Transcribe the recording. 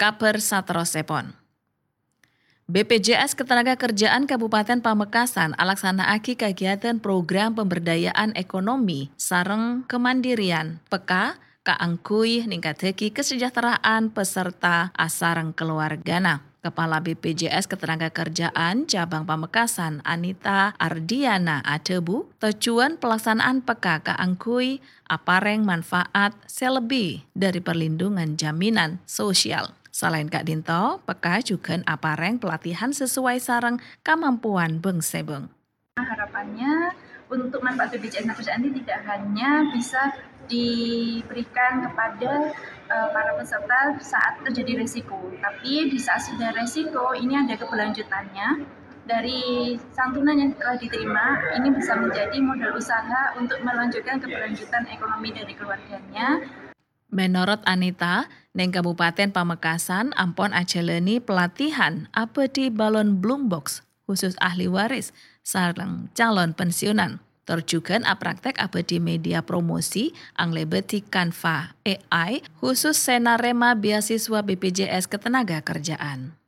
Kabar saterosipun. BPJS Ketenagakerjaan Kabupaten Pamekasan alaksanaake kegiatan program pemberdayaan ekonomi sareng kemandirian peka kaangkuy ningkateki kesejahteraan peserta asareng keluargana. Kepala BPJS Ketenagakerjaan Cabang Pamekasan Anita Ardiana Adebu tujuan pelaksanaan peka kaangkuy apareng manfaat selebih dari perlindungan jaminan sosial. Selain Kak Dinto, peka juga apareng pelatihan sesuai sareng kemampuan bengsebeng. Harapannya untuk manfaat BPJS Ketenagakerjaan ini tidak hanya bisa diberikan kepada para peserta saat terjadi resiko, tapi di saat sudah resiko ini ada keberlanjutannya. Dari santunan yang telah diterima, ini bisa menjadi modal usaha untuk melanjutkan keberlanjutan ekonomi dari keluarganya. Menurut Anita, neng Kabupaten Pamekasan ampun ajaleni pelatihan di balon Bloombox khusus ahli waris sareng calon pensiunan. Terjugan praktek di media promosi anglebeti Canva AI khusus senarema beasiswa BPJS Ketenagakerjaan.